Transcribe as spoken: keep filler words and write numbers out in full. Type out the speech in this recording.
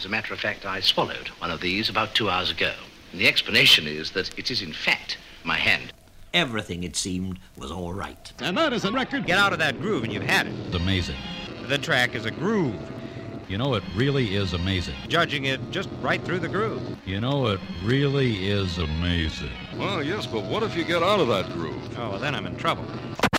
As a matter of fact, I swallowed one of these about two hours ago. And the explanation is that it is, in fact, my hand. Everything, it seemed, was all right. And that is a record. Get out of that groove and you've had it. It's amazing. The track is a groove. You know, it really is amazing. Judging it just right through the groove. You know, it really is amazing. Well, yes, but what if you get out of that groove? Oh, well, then I'm in trouble.